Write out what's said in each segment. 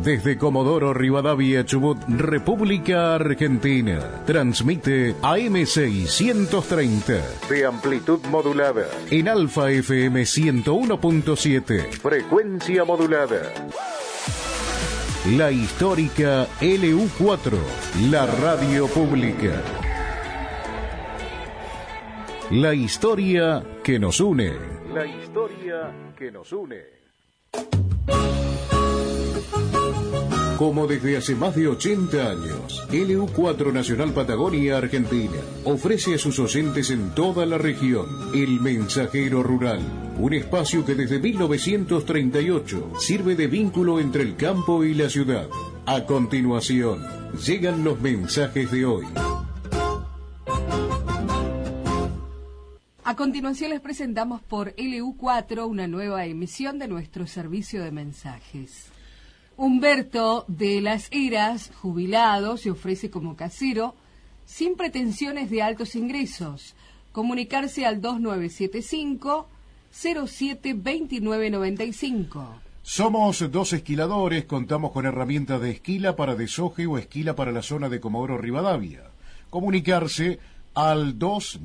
Desde Comodoro Rivadavia, Chubut, República Argentina. Transmite AM630 de amplitud modulada en Alfa FM 101.7, frecuencia modulada. La histórica LU4, la radio pública. La historia que nos une. La historia que nos une. Como desde hace más de 80 años, LU4 Nacional Patagonia Argentina ofrece a sus oyentes en toda la región El Mensajero Rural, un espacio que desde 1938 sirve de vínculo entre el campo y la ciudad. A continuación, llegan los mensajes de hoy. A continuación les presentamos por LU4 una nueva emisión de nuestro servicio de mensajes. Humberto de las Heras, jubilado, se ofrece como casero, sin pretensiones de altos ingresos. Comunicarse al 2975-072995. Somos 2 esquiladores, contamos con herramientas de esquila para deshoje o esquila para la zona de Comodoro Rivadavia. Comunicarse al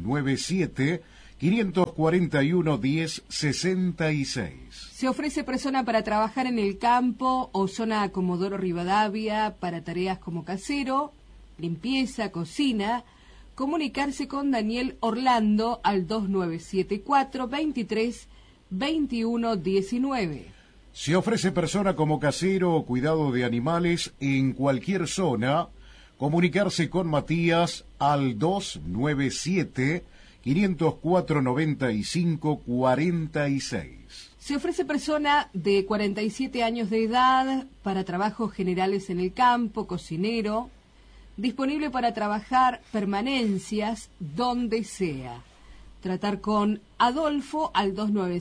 297-541-1066. Se ofrece persona para trabajar en el campo o zona Comodoro Rivadavia para tareas como casero, limpieza, cocina. Comunicarse con Daniel Orlando al 2974-23-2119. Se ofrece persona como casero o cuidado de animales en cualquier zona. Comunicarse con Matías al 297-504-9546. Se ofrece persona de 47 años de edad para trabajos generales en el campo, cocinero, disponible para trabajar permanencias donde sea. Tratar con Adolfo al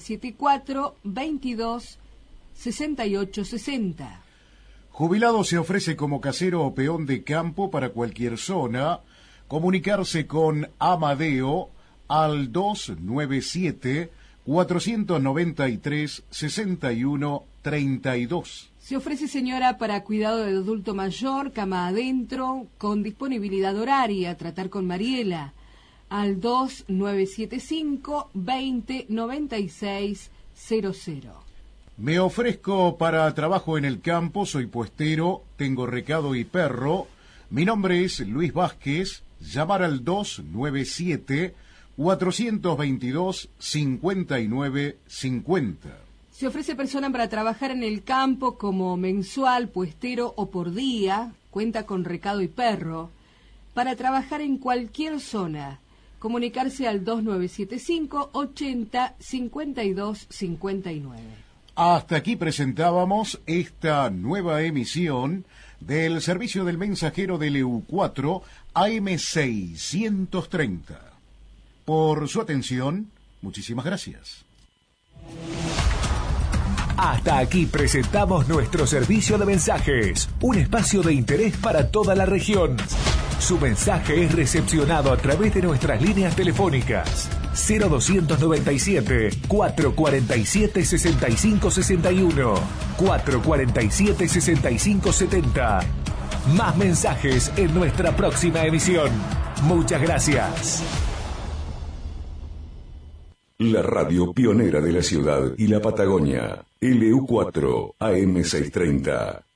2974-22-6860. Jubilado se ofrece como casero o peón de campo para cualquier zona. Comunicarse con Amadeo al 297-493-6132. Se ofrece señora para cuidado de adulto mayor, cama adentro, con disponibilidad horaria. Tratar con Mariela al 2975-209600. Me ofrezco para trabajo en el campo, soy puestero, tengo recado y perro. Mi nombre es Luis Vázquez. Llamar al 297-422-5950. Se ofrece persona para trabajar en el campo como mensual, puestero o por día. Cuenta con recado y perro. Para trabajar en cualquier zona. Comunicarse al 2975-80-5259. Hasta aquí presentábamos esta nueva emisión del servicio del mensajero de LU4 AM630. Por su atención, muchísimas gracias. Hasta aquí presentamos nuestro servicio de mensajes, un espacio de interés para toda la región. Su mensaje es recepcionado a través de nuestras líneas telefónicas 0297-447-6561, 447-6570. Más mensajes en nuestra próxima emisión. Muchas gracias. La radio pionera de la ciudad y la Patagonia, LU4 AM630.